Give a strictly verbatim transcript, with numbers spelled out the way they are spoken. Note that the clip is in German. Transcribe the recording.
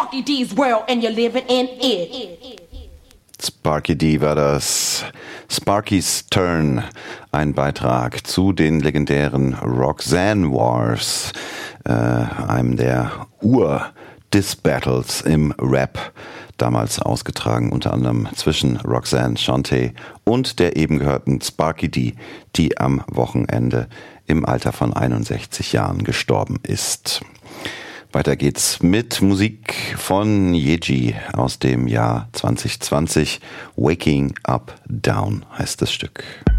Sparky D's world and you're living in it. Sparky D war das. Sparky's Turn, ein Beitrag zu den legendären Roxanne Wars, äh, einem der Ur-Diss-Battles im Rap, damals ausgetragen, unter anderem zwischen Roxanne Shante und der eben gehörten Sparky D, die am Wochenende im Alter von einundsechzig Jahren gestorben ist. Weiter geht's mit Musik von Yeji aus dem Jahr zwanzig zwanzig. Waking Up Down heißt das Stück.